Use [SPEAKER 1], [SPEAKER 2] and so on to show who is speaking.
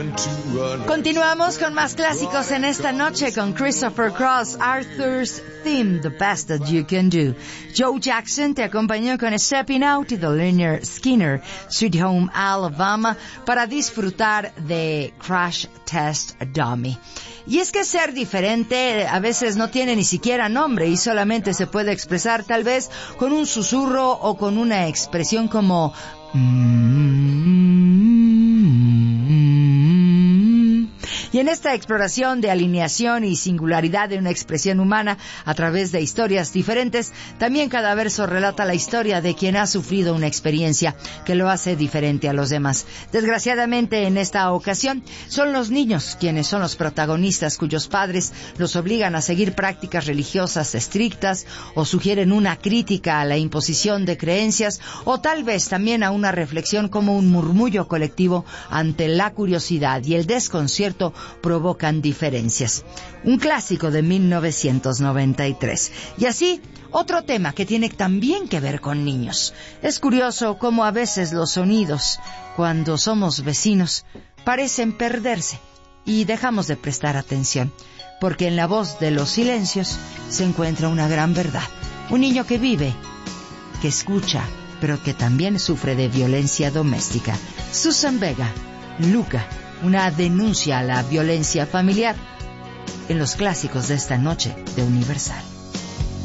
[SPEAKER 1] Continuamos con más clásicos en esta noche con Christopher Cross, Arthur's Theme, The Best That You Can Do. Joe Jackson te acompañó con Stepping Out y The Lynyrd Skynyrd, Sweet Home Alabama, para disfrutar de Crash Test Dummy. Y es que ser diferente a veces no tiene ni siquiera nombre y solamente se puede expresar tal vez con un susurro o con una expresión como Y en esta exploración de alineación y singularidad de una expresión humana a través de historias diferentes, también cada verso relata la historia de quien ha sufrido una experiencia que lo hace diferente a los demás. Desgraciadamente, en esta ocasión, son los niños quienes son los protagonistas, cuyos padres los obligan a seguir prácticas religiosas estrictas o sugieren una crítica a la imposición de creencias o tal vez también a una reflexión como un murmullo colectivo ante la curiosidad y el desconcierto provocan diferencias. Un clásico de 1993. Y así, otro tema que tiene también que ver con niños. Es curioso cómo a veces los sonidos, cuando somos vecinos, parecen perderse y dejamos de prestar atención, porque en la voz de los silencios se encuentra una gran verdad. Un niño que vive, que escucha, pero que también sufre de violencia doméstica. Susan Vega, Luca, una denuncia a la violencia familiar en los clásicos de esta noche de Universal.